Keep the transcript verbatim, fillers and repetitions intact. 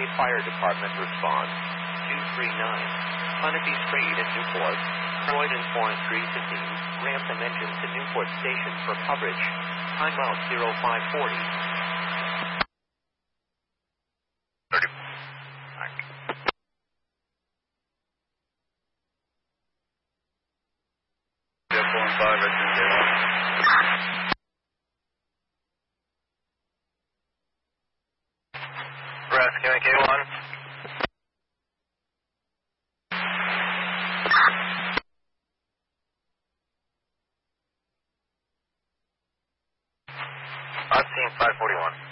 Fire Department response. two three nine. Honeybee Street in Newport. Croydon four three fifteen. Ransom engine to Newport Station for coverage. Timeout zero five forty. thirty. four and five, right K one. Brass, County K one. I've seen five forty-one.